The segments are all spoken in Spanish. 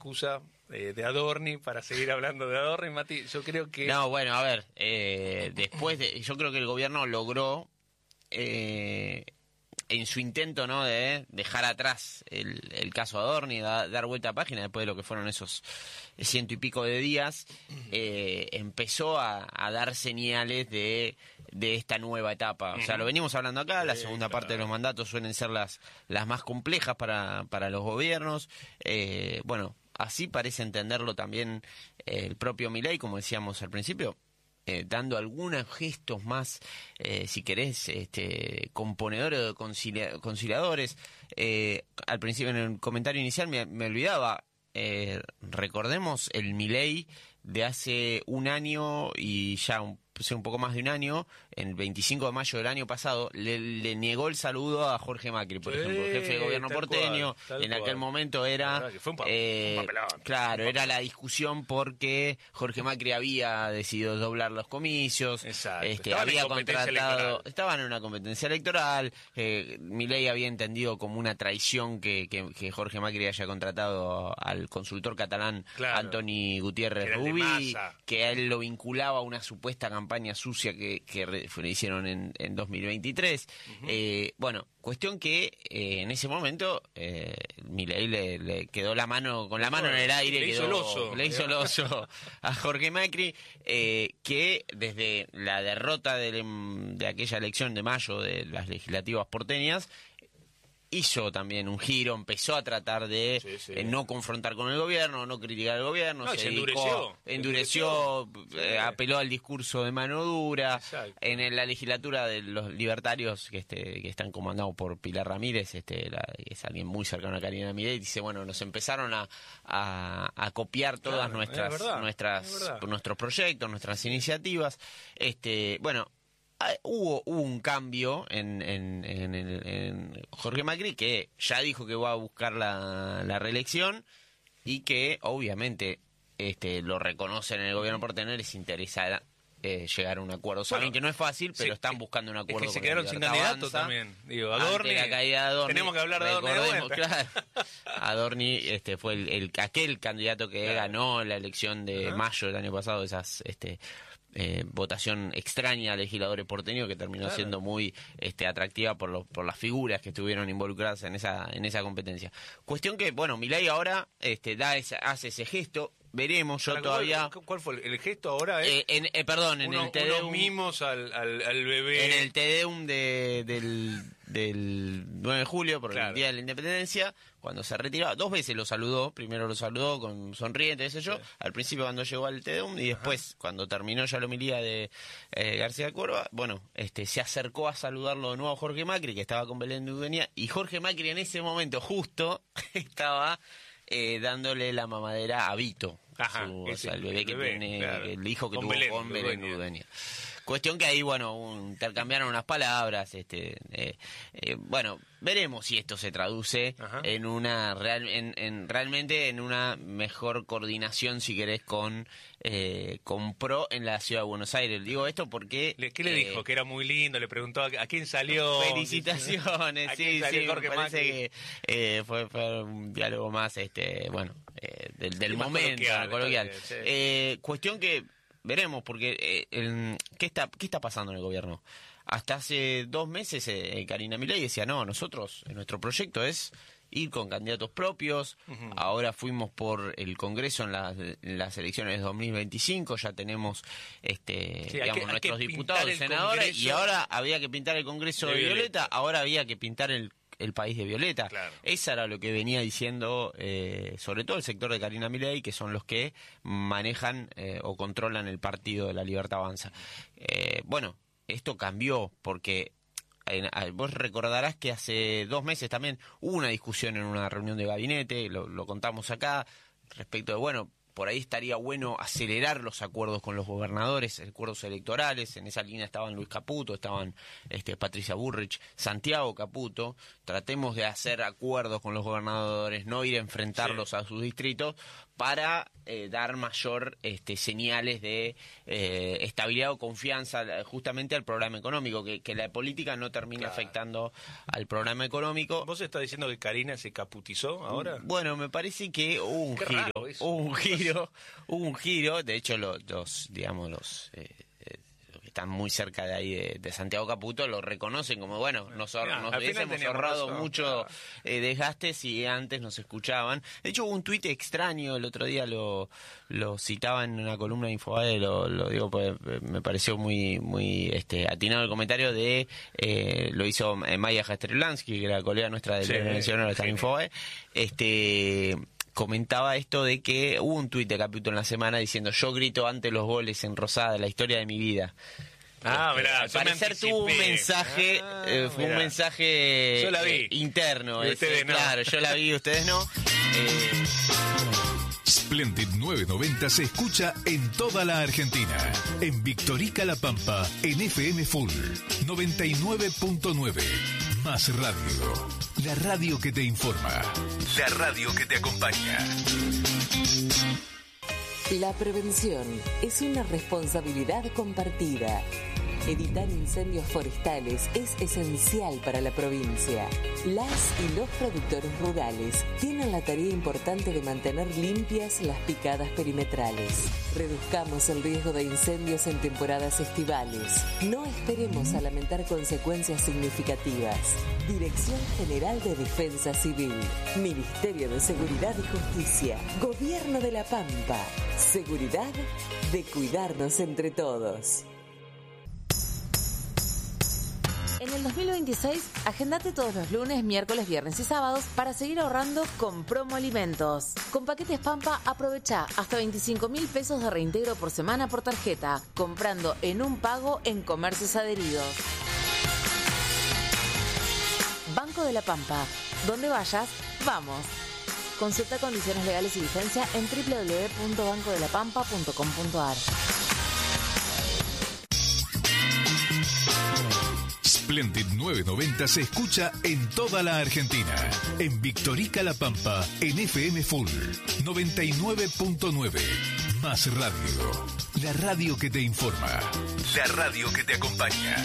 excusa de Adorni para seguir hablando de Adorni, Mati. Yo creo que... No, bueno, a ver, yo creo que el gobierno logró, en su intento, ¿no?, de dejar atrás el caso Adorni, dar vuelta a página después de lo que fueron esos 100 y pico de días, empezó a dar señales de esta nueva etapa. O sea, lo venimos hablando acá, la segunda parte de los mandatos suelen ser las más complejas para los gobiernos. Bueno, así parece entenderlo también el propio Milei, como decíamos al principio, dando algunos gestos más, si querés, componedores o conciliadores. Al principio, en el comentario inicial, me olvidaba, recordemos el Milei de hace un año y ya un poco más de un año, el 25 de mayo del año pasado, le negó el saludo a Jorge Macri, por ejemplo, el jefe de gobierno porteño. En aquel momento era, claro, era la discusión porque Jorge Macri había decidido doblar los comicios. Había contratado, estaban en una competencia electoral. Milei había entendido como una traición que Jorge Macri haya contratado al consultor catalán, Antoni Gutiérrez Rubí, que a él lo vinculaba a una supuesta campaña sucia que hicieron en 2023. Bueno, cuestión que en ese momento Milei le quedó la mano en el aire, le hizo el oso a Jorge Macri, que desde la derrota de aquella elección de mayo de las legislativas porteñas hizo también un giro, empezó a tratar de no confrontar con el gobierno, no criticar al gobierno, se endureció, apeló al discurso de mano dura. En la legislatura de los libertarios que están comandados por Pilar Ramírez, es alguien muy cercano a Karina Milei, dice, bueno, nos empezaron a copiar todas nuestros proyectos, nuestras iniciativas. Bueno, hubo un cambio en Jorge Macri, que ya dijo que va a buscar la reelección y que obviamente lo reconocen en el gobierno porteño, les interesa llegar a un acuerdo. Saben que no es fácil, pero están buscando un acuerdo. Es que se quedaron sin candidato también. Digo, Adorni, la caída de Adorni, tenemos que hablar de Adorni de vuelta. Claro. Adorni fue aquel candidato que ganó la elección de mayo del año pasado, esas votación extraña a legisladores porteños, que terminó siendo muy atractiva por las figuras que estuvieron involucradas en esa competencia. Cuestión que, bueno, Milei ahora hace ese gesto. Veremos, yo todavía... ¿Cuál fue el gesto ahora? En el Tedeum... Unos mimos al bebé. En el Tedeum del 9 de julio, por el Día de la Independencia, cuando se retiraba, 2 veces lo saludó. Primero lo saludó con sonriente, al principio cuando llegó al Tedeum, y después, cuando terminó ya la homilía de García Córdoba, bueno, se acercó a saludarlo de nuevo a Jorge Macri, que estaba con Belén de Udenia, y Jorge Macri en ese momento justo estaba dándole la mamadera a Vito. El bebé que tiene, el hijo que tuvo con Belén Udenia. Cuestión que ahí, bueno, intercambiaron unas palabras. Bueno, veremos si esto se traduce en una realmente en una mejor coordinación, si querés, con PRO en la ciudad de Buenos Aires. Digo esto porque... ¿Qué le dijo? Que era muy lindo, le preguntó a quién salió. Felicitaciones, sí, me parece que fue un diálogo más, del momento coloquial. Cuestión que veremos, porque ¿qué está pasando en el gobierno? Hasta hace 2 meses Karina Milei decía, no, nosotros, nuestro proyecto es ir con candidatos propios. Ahora fuimos por el Congreso en las elecciones de 2025, ya tenemos nuestros diputados y senadores, y ahora había que pintar el Congreso de violeta, ahora había que pintar el país de violeta. Esa era lo que venía diciendo sobre todo el sector de Karina Milei, que son los que manejan o controlan el partido de La Libertad Avanza. Bueno, esto cambió porque vos recordarás que hace 2 meses también hubo una discusión en una reunión de gabinete, lo contamos acá, respecto de, bueno, por ahí estaría bueno acelerar los acuerdos con los gobernadores, acuerdos electorales. En esa línea estaban Luis Caputo, estaban Patricia Bullrich, Santiago Caputo. Tratemos de hacer acuerdos con los gobernadores, no ir a enfrentarlos a sus distritos, para dar mayor señales de estabilidad o confianza justamente al programa económico, que la política no termine afectando al programa económico. ¿Vos estás diciendo que Karina se caputizó ahora? Bueno, me parece que hubo un giro. hubo un giro, de hecho los que están muy cerca de ahí de Santiago Caputo lo reconocen como, bueno, nos hubiésemos ahorrado mucho desgaste si antes nos escuchaban. De hecho hubo un tuit extraño, el otro día lo citaba en una columna de Infobae, lo digo porque me pareció muy atinado el comentario lo hizo Maya Jastrelansky, que era colega nuestra de televisión, ahora está en Infobae, comentaba esto de que hubo un tuit de Caputo en la semana diciendo: yo grito antes los goles en Rosada, la historia de mi vida. Mirá, al parecer tuvo un mensaje, fue un mensaje yo la vi. Interno. Ustedes no. Claro, yo la vi, ustedes no. Splendid 990 se escucha en toda la Argentina. En Victorica La Pampa, en FM Full 99.9. Más radio. La radio que te informa. La radio que te acompaña. La prevención es una responsabilidad compartida. Evitar incendios forestales es esencial para la provincia. Las y los productores rurales tienen la tarea importante de mantener limpias las picadas perimetrales. Reduzcamos el riesgo de incendios en temporadas estivales. No esperemos a lamentar consecuencias significativas. Dirección General de Defensa Civil, Ministerio de Seguridad y Justicia, Gobierno de La Pampa. Seguridad de cuidarnos entre todos. En el 2026, agendate todos los lunes, miércoles, viernes y sábados para seguir ahorrando con Promo Alimentos. Con Paquetes Pampa, aprovecha hasta 25.000 pesos de reintegro por semana por tarjeta, comprando en un pago en comercios adheridos. Banco de la Pampa. Donde vayas, vamos. Consulta condiciones legales y vigencia en www.bancodelapampa.com.ar. Splendid 990 se escucha en toda la Argentina. En Victorica La Pampa, en FM Full 99.9. Más radio. La radio que te informa. La radio que te acompaña.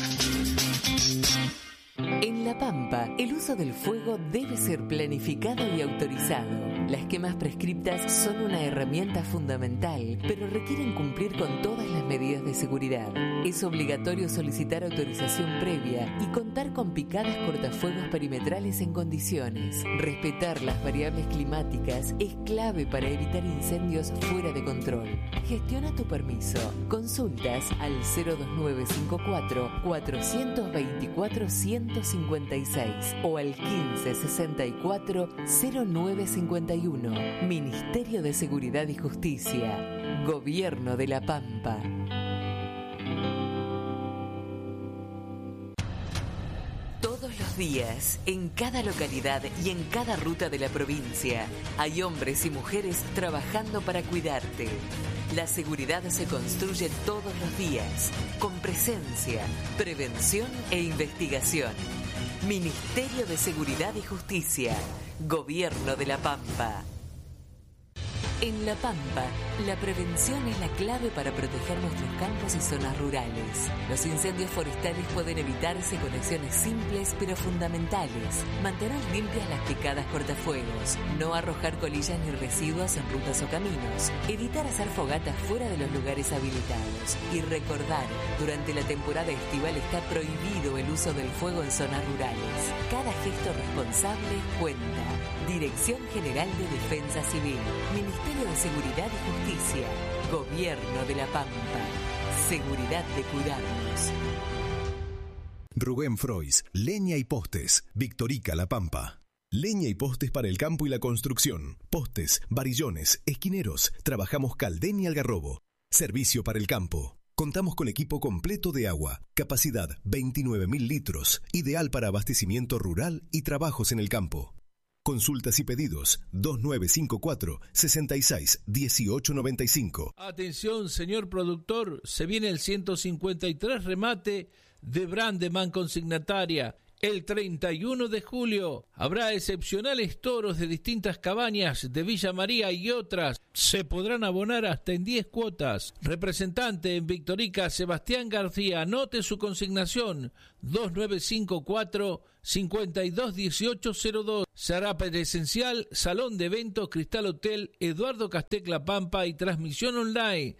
En La Pampa, el uso del fuego debe ser planificado y autorizado. Las quemas prescriptas son una herramienta fundamental, pero requieren cumplir con todas las medidas de seguridad. Es obligatorio solicitar autorización previa y contar con picadas cortafuegos perimetrales en condiciones. Respetar las variables climáticas es clave para evitar incendios fuera de control. Gestiona tu permiso. Consultas al 02954 424 156 o al 1564 0951. Ministerio de Seguridad y Justicia. Gobierno de La Pampa. Todos los días, en cada localidad y en cada ruta de la provincia, hay hombres y mujeres trabajando para cuidarte. La seguridad se construye todos los días, con presencia, prevención e investigación. Ministerio de Seguridad y Justicia. Gobierno de La Pampa. En La Pampa, la prevención es la clave para proteger nuestros campos y zonas rurales. Los incendios forestales pueden evitarse con acciones simples pero fundamentales. Mantener limpias las picadas cortafuegos, no arrojar colillas ni residuos en rutas o caminos, evitar hacer fogatas fuera de los lugares habilitados y recordar, durante la temporada estival está prohibido el uso del fuego en zonas rurales. Cada gesto responsable cuenta. Dirección General de Defensa Civil, Ministerio de Seguridad y Justicia, Gobierno de La Pampa. Seguridad de cuidarnos. Rubén Frois, leña y postes, Victorica La Pampa. Leña y postes para el campo y la construcción. Postes, varillones, esquineros. Trabajamos Caldén y Algarrobo. Servicio para el campo. Contamos con equipo completo de agua. Capacidad 29.000 litros. Ideal para abastecimiento rural y trabajos en el campo. Consultas y pedidos 2954 66 1895. Atención, señor productor, se viene el 153 remate de Brandeman Consignataria. El 31 de julio habrá excepcionales toros de distintas cabañas de Villa María y otras. Se podrán abonar hasta en 10 cuotas. Representante en Victorica, Sebastián García. Anote su consignación 2954-521802. Será presencial, Salón de Eventos Cristal Hotel Eduardo Castecla Pampa y transmisión online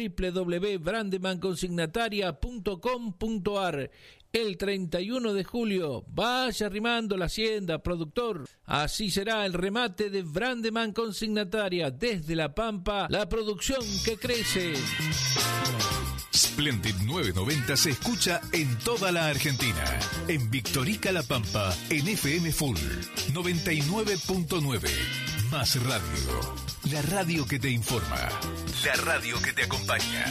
www.brandemanconsignataria.com.ar. El 31 de julio, vaya arrimando la hacienda, productor. Así será el remate de Brandeman Consignataria. Desde La Pampa, la producción que crece. Splendid 990 se escucha en toda la Argentina. En Victorica La Pampa, en FM Full 99.9. Más radio. La radio que te informa. La radio que te acompaña.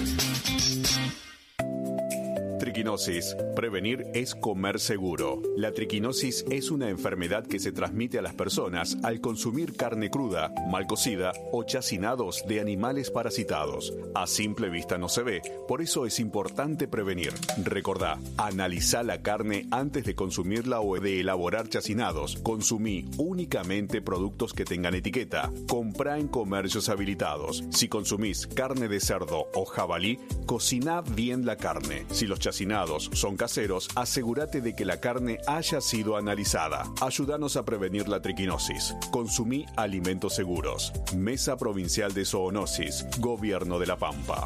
Triquinosis. Prevenir es comer seguro. La triquinosis es una enfermedad que se transmite a las personas al consumir carne cruda, mal cocida o chacinados de animales parasitados. A simple vista no se ve, por eso es importante prevenir. Recordá, analizá la carne antes de consumirla o de elaborar chacinados. Consumí únicamente productos que tengan etiqueta. Comprá en comercios habilitados. Si consumís carne de cerdo o jabalí, cociná bien la carne. Si los chacinados son caseros, asegúrate de que la carne haya sido analizada. Ayúdanos a prevenir la triquinosis. Consumí alimentos seguros. Mesa Provincial de Zoonosis. Gobierno de La Pampa.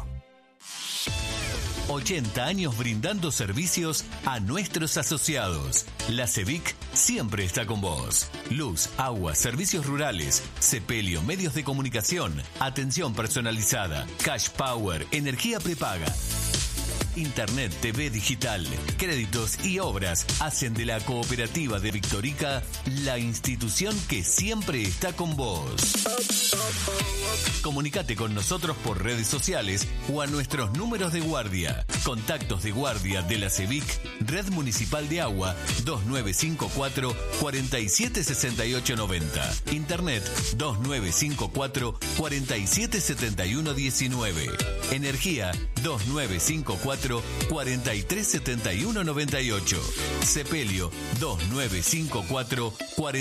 80 años brindando servicios a nuestros asociados. La CEVIC siempre está con vos. Luz, agua, servicios rurales, sepelio, medios de comunicación, atención personalizada, cash power, energía prepaga. Internet, TV digital, créditos y obras hacen de la Cooperativa de Victorica la institución que siempre está con vos. Comunicate con nosotros por redes sociales o a nuestros números de guardia. Contactos de guardia de la CEVIC, Red Municipal de Agua 2954 476890. Internet 2954 477119. Energía 2954 437198. Sepelio 2954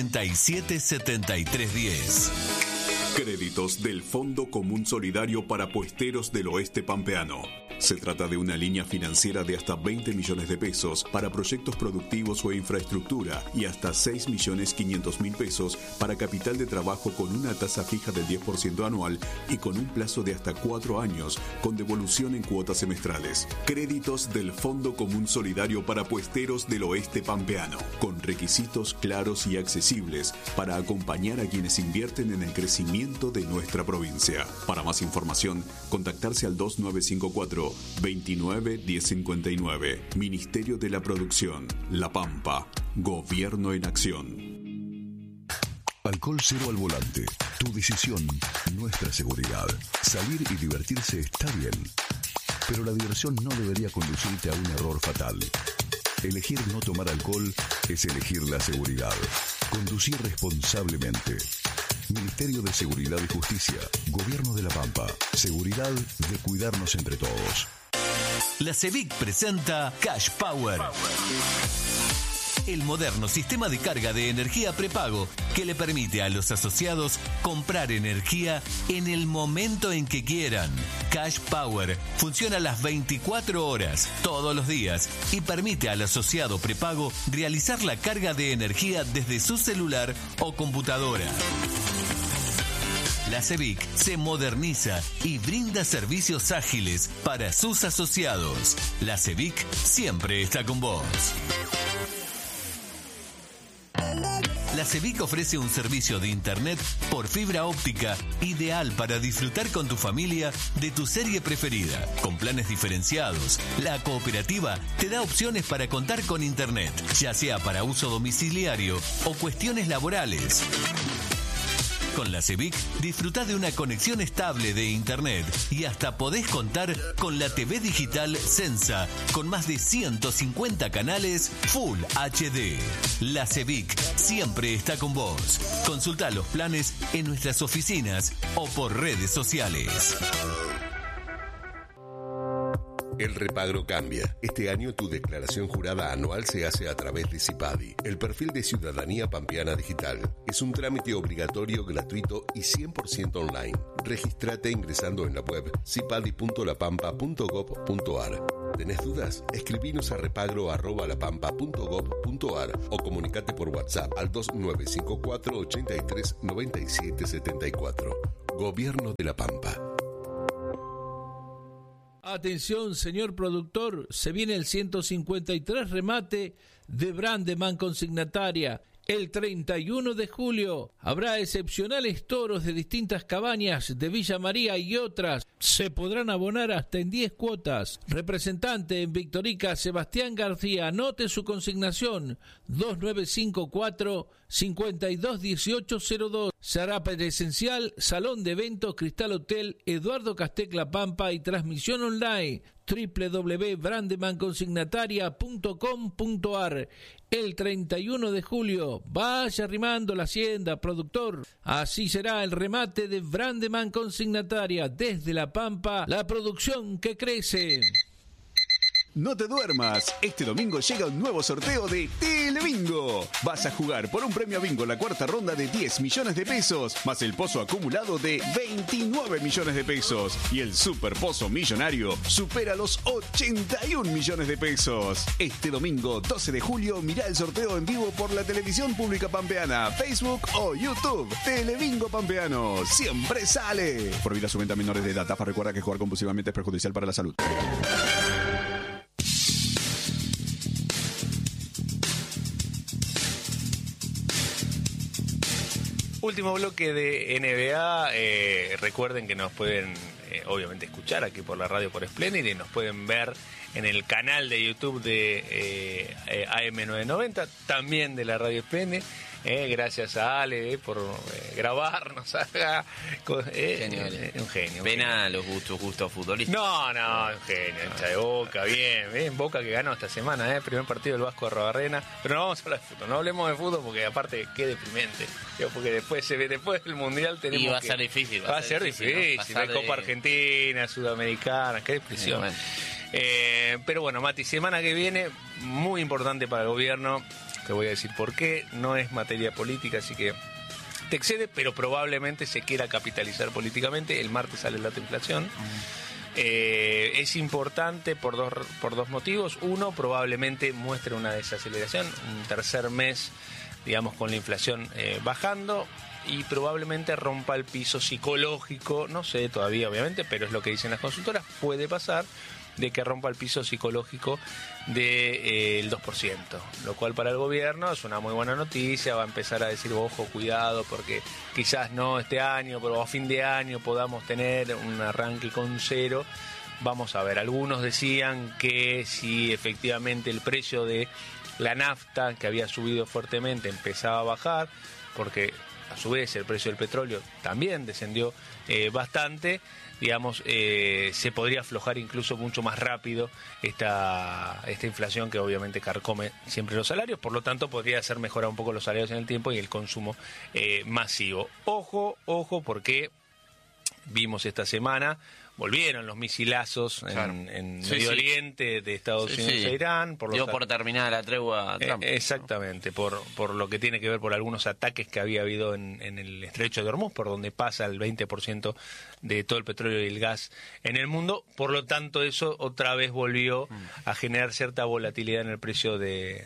477310. Créditos del Fondo Común Solidario para Puesteros del Oeste Pampeano. Se trata de una línea financiera de hasta 20 millones de pesos para proyectos productivos o infraestructura y hasta 6.500.000 pesos para capital de trabajo con una tasa fija del 10% anual y con un plazo de hasta 4 años con devolución en cuotas semestrales. Créditos del Fondo Común Solidario para Puesteros del Oeste Pampeano, con requisitos claros y accesibles para acompañar a quienes invierten en el crecimiento de nuestra provincia. Para más información, contactarse al 2954 29 1059. Ministerio de la Producción, La Pampa. Gobierno en acción. Alcohol cero al volante. Tu decisión, nuestra seguridad. Salir y divertirse está bien, pero la diversión no debería conducirte a un error fatal. Elegir no tomar alcohol es elegir la seguridad. Conducir responsablemente. Ministerio de Seguridad y Justicia, Gobierno de La Pampa. Seguridad de cuidarnos entre todos. La CEVIC presenta Cash Power. El moderno sistema de carga de energía prepago que le permite a los asociados comprar energía en el momento en que quieran. Cash Power funciona las 24 horas, todos los días, y permite al asociado prepago realizar la carga de energía desde su celular o computadora. La CEVIC se moderniza y brinda servicios ágiles para sus asociados. La CEVIC siempre está con vos. La CEVIC ofrece un servicio de internet por fibra óptica ideal para disfrutar con tu familia de tu serie preferida. Con planes diferenciados, la cooperativa te da opciones para contar con internet, ya sea para uso domiciliario o cuestiones laborales. Con la CEVIC disfrutá de una conexión estable de internet y hasta podés contar con la TV digital Sensa con más de 150 canales Full HD. La CEVIC siempre está con vos. Consultá los planes en nuestras oficinas o por redes sociales. El repagro cambia. Este año tu declaración jurada anual se hace a través de CIPADI, el perfil de Ciudadanía Pampeana Digital. Es un trámite obligatorio, gratuito y 100% online. Regístrate ingresando en la web cipadi.lapampa.gov.ar. ¿Tenés dudas? Escribinos a repagro@lapampa.gov.ar o comunicate por WhatsApp al 2954 83 97 74. Gobierno de La Pampa. Atención, señor productor, se viene el 153 remate de Brandeman Consignataria. El 31 de julio habrá excepcionales toros de distintas cabañas de Villa María y otras. Se podrán abonar hasta en 10 cuotas. Representante en Victorica, Sebastián García. Anote su consignación: 2954-521802. Será presencial, Salón de Eventos Cristal Hotel Eduardo Castec La Pampa y transmisión online www.brandemanconsignataria.com.ar. El 31 de julio, vaya arrimando la hacienda, productor. Así será el remate de Brandeman Consignataria. Desde La Pampa, la producción que crece. No te duermas, este domingo llega un nuevo sorteo de Telebingo. Vas a jugar por un premio bingo en la cuarta ronda de 10 millones de pesos, más el pozo acumulado de 29 millones de pesos. Y el super pozo millonario supera los 81 millones de pesos. Este domingo 12 de julio mirá el sorteo en vivo por la televisión pública pampeana, Facebook o YouTube. Telebingo Pampeano, siempre sale. Prohibida su venta a menores de edad. TAFA recuerda que jugar compulsivamente es perjudicial para la salud. Último bloque de NBA. Recuerden que nos pueden obviamente escuchar aquí por la radio por Splendid y nos pueden ver en el canal de YouTube de AM990, también de la radio Splendid. Gracias a Ale por grabarnos. Un genio. Pena los gustos futbolistas. No, un genio. Hincha de Boca, bien. Boca que ganó esta semana, primer partido del Vasco de Arrobarrena. Pero no vamos a hablar de fútbol, no hablemos de fútbol porque aparte qué deprimente. Porque después del Mundial tenemos y va a ser difícil. Va a ser difícil. Hay Copa Argentina, Sudamericana, qué depresión. Bueno. Pero bueno, Mati, semana que viene, muy importante para el gobierno. Te voy a decir por qué. No es materia política, así que te excede, pero probablemente se quiera capitalizar políticamente. El martes sale el dato de inflación. Es importante por dos motivos. Uno, probablemente muestre una desaceleración, un tercer mes, digamos, con la inflación bajando, y probablemente rompa el piso psicológico. No sé todavía, obviamente, pero es lo que dicen las consultoras. Puede pasar de que rompa el piso psicológico del 2%, lo cual para el gobierno es una muy buena noticia. Va a empezar a decir, ojo, cuidado, porque quizás no este año, pero a fin de año podamos tener un arranque con 0. Vamos a ver, algunos decían que si efectivamente el precio de la nafta, que había subido fuertemente, empezaba a bajar, porque a su vez el precio del petróleo también descendió bastante, digamos, se podría aflojar incluso mucho más rápido esta inflación que obviamente carcome siempre los salarios. Por lo tanto, podría hacer mejorar un poco los salarios en el tiempo y el consumo masivo. Ojo, porque vimos esta semana, volvieron los misilazos en Medio Oriente de Estados Unidos e Irán. Dio por terminada la tregua Trump. Exactamente, por lo que tiene que ver por algunos ataques que había habido en el estrecho de Hormuz, por donde pasa el 20% de todo el petróleo y el gas en el mundo. Por lo tanto, eso otra vez volvió a generar cierta volatilidad en el precio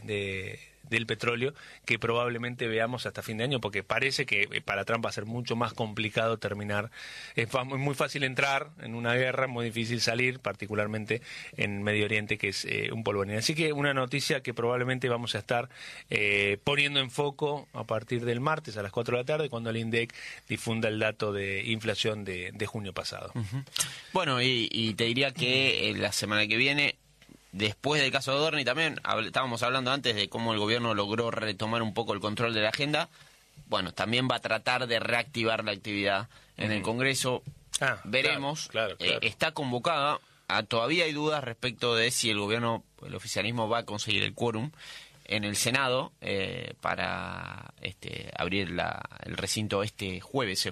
del petróleo, que probablemente veamos hasta fin de año, porque parece que para Trump va a ser mucho más complicado terminar. Es muy fácil entrar en una guerra, muy difícil salir, particularmente en Medio Oriente, que es un polvorín. Así que una noticia que probablemente vamos a estar poniendo en foco a partir del martes a las 4 de la tarde, cuando el INDEC difunda el dato de inflación de junio pasado. Bueno, y te diría que la semana que viene, después del caso de Adorni, también estábamos hablando antes de cómo el gobierno logró retomar un poco el control de la agenda. Bueno, también va a tratar de reactivar la actividad en el Congreso. Veremos. Claro. Está convocada. Todavía hay dudas respecto de si el gobierno, el oficialismo, va a conseguir el quórum. en el Senado para abrir el recinto el jueves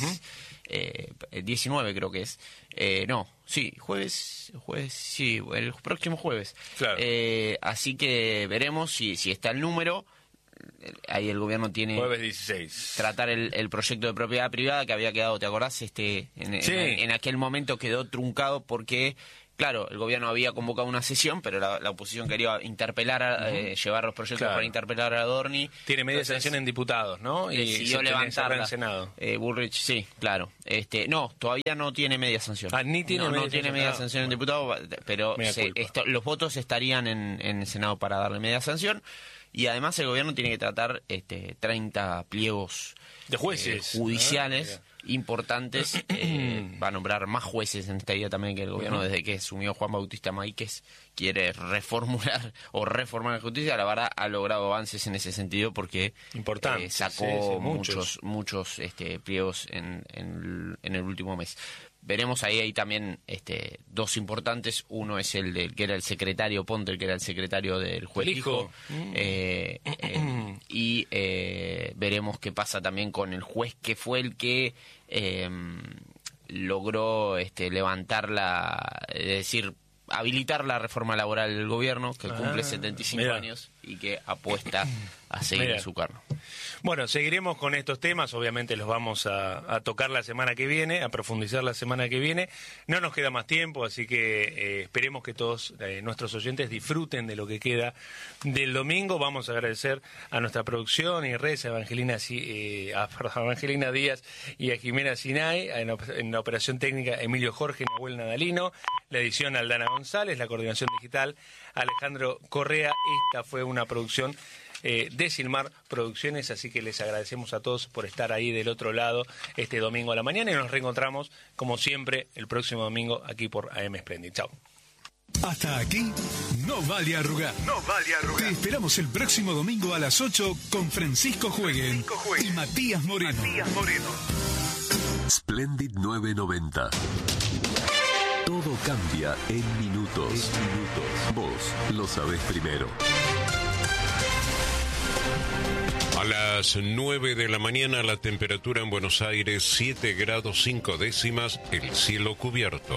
19 creo que es. Jueves, sí, el próximo jueves. Claro. Así que veremos si está el número. Ahí el gobierno tiene jueves 16 tratar el proyecto de propiedad privada que había quedado, ¿te acordás? En aquel momento quedó truncado porque, claro, el gobierno había convocado una sesión, pero la oposición quería interpelar, llevar los proyectos para interpelar a Adorni. Tiene media sanción en diputados, ¿no? Y decidió levantarla. En Senado. Bullrich, sí, claro. No, todavía no tiene media sanción. Ni tiene no tiene media sanción en diputados, pero los votos estarían en el Senado para darle media sanción. Y además el gobierno tiene que tratar 30 pliegos de jueces judiciales importantes. Va a nombrar más jueces en esta idea también que el gobierno, desde que asumió Juan Bautista Máquez, quiere reformar la justicia. La verdad ha logrado avances en ese sentido porque sacó muchos pliegos en el último mes. Veremos ahí también dos importantes. Uno es el que era el secretario Ponte, que era el secretario del juez Lijo. Y veremos qué pasa también con el juez que fue el que logró habilitar la reforma laboral del gobierno, que cumple 75 años y que apuesta a seguir en su cargo. Bueno, seguiremos con estos temas, obviamente los vamos a tocar la semana que viene, a profundizar la semana que viene. No nos queda más tiempo, así que esperemos que todos nuestros oyentes disfruten de lo que queda del domingo. Vamos a agradecer a nuestra producción y redes, a Evangelina Díaz y a Jimena Sinay, en la operación técnica Emilio Jorge, Nahuel Nadalino, la edición Aldana González, la coordinación digital Alejandro Correa. Esta fue una producción de Silmar Producciones, así que les agradecemos a todos por estar ahí del otro lado este domingo a la mañana y nos reencontramos como siempre el próximo domingo aquí por AM Splendid. Chao. Hasta aquí, no vale arrugar. Te esperamos el próximo domingo a las 8 con Francisco Jueguen y Matías Moreno. Splendid 990. Todo cambia en minutos. Vos lo sabés primero. A las 9 de la mañana la temperatura en Buenos Aires 7 grados 5 décimas, el cielo cubierto.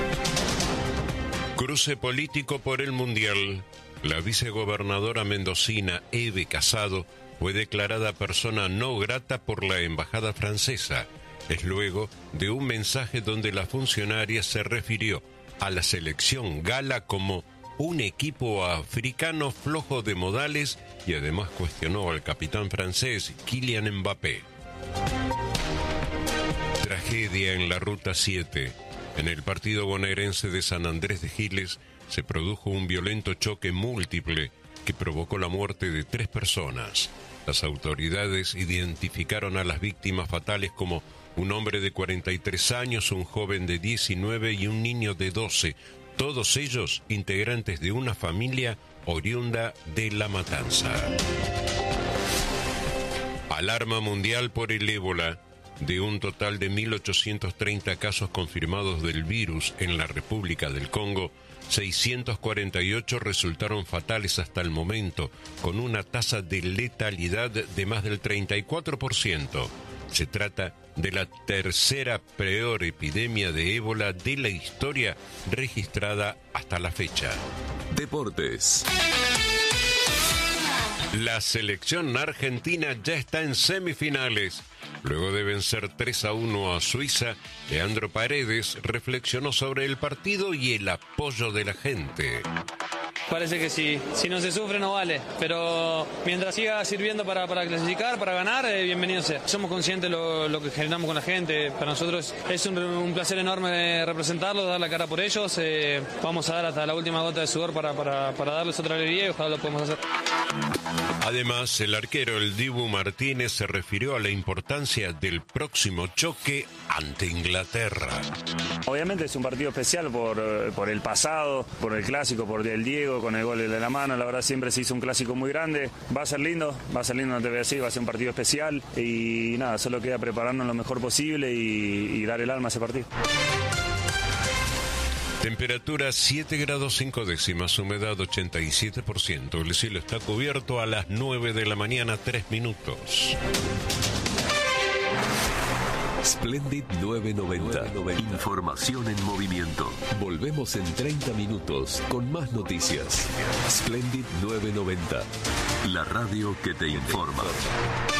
Cruce político por el Mundial. La vicegobernadora mendocina Eve Casado fue declarada persona no grata por la embajada francesa. Es luego de un mensaje donde la funcionaria se refirió a la selección gala como un equipo africano flojo de modales y además cuestionó al capitán francés Kylian Mbappé. Tragedia en la Ruta 7. En el partido bonaerense de San Andrés de Giles se produjo un violento choque múltiple que provocó la muerte de 3 personas. Las autoridades identificaron a las víctimas fatales como un hombre de 43 años, un joven de 19 y un niño de 12. Todos ellos integrantes de una familia oriunda de La Matanza. Alarma mundial por el ébola. De un total de 1.830 casos confirmados del virus en la República del Congo, 648 resultaron fatales hasta el momento, con una tasa de letalidad de más del 34%. Se trata de la tercera peor epidemia de ébola de la historia registrada hasta la fecha. Deportes. La selección argentina ya está en semifinales. Luego de vencer 3-1 a Suiza, Leandro Paredes reflexionó sobre el partido y el apoyo de la gente. Parece que si no se sufre no vale, pero mientras siga sirviendo para clasificar, para ganar, bienvenido sea. Somos conscientes de lo que generamos con la gente, para nosotros es un placer enorme representarlos, dar la cara por ellos, vamos a dar hasta la última gota de sudor para darles otra alegría y ojalá lo podamos hacer. Además, el arquero, el Dibu Martínez, se refirió a la importancia del próximo choque ante Inglaterra. Obviamente es un partido especial por el pasado, por el clásico, por el Diego, con el gol de la mano. La verdad siempre se hizo un clásico muy grande. Va a ser lindo, no te voy a decir, va a ser un partido especial. Y nada, solo queda prepararnos lo mejor posible y dar el alma a ese partido. Temperatura 7 grados 5 décimas, humedad 87%. El cielo está cubierto a las 9 de la mañana, 3 minutos. Splendid 990. Información en movimiento. Volvemos en 30 minutos con más noticias. Splendid 990. La radio que te informa.